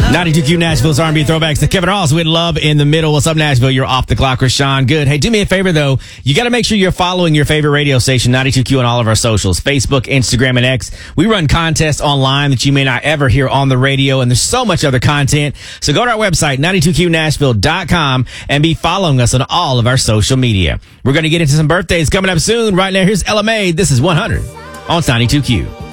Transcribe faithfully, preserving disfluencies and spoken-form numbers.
ninety-two Q Nashville's R and B throwbacks to Kevin Ross with Love in the Middle. What's up, Nashville? You're off the clock, Rashawn. Good. Hey, do me a favor, though. You got to make sure you're following your favorite radio station, ninety-two Q, on all of our socials, Facebook, Instagram, and X. We run contests online that you may not ever hear on the radio, and there's so much other content. So go to our website, ninety-two Q Nashville dot com, and be following us on all of our social media. We're going to get into some birthdays coming up soon. Right now, here's Ella Mai. This is one hundred on ninety-two Q.